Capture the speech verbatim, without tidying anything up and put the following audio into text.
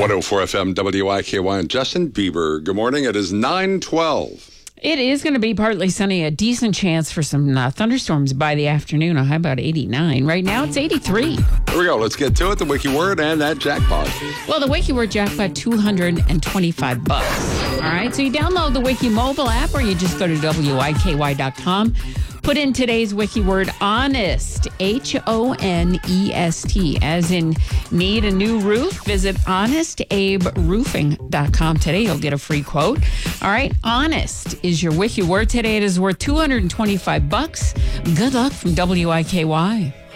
one oh four F M W I K Y and Justin Bieber. Good morning. It is nine twelve. It is going to be partly sunny, a decent chance for some uh, thunderstorms by the afternoon, a high about eighty-nine. Right now, it's eighty-three. Here we go. Let's get to it. The wiki word and that jackpot. Well, the wiki word jackpot, two hundred twenty-five bucks. All right, so you download the Wiki mobile app or you just go to W I K Y dot com. Put in today's wiki word, honest, H O N E S T, as in need a new roof? Visit honest abe roofing dot com today. You'll get a free quote. All right, honest is your wiki word today. It is worth two hundred twenty-five bucks. Good luck from W I K Y.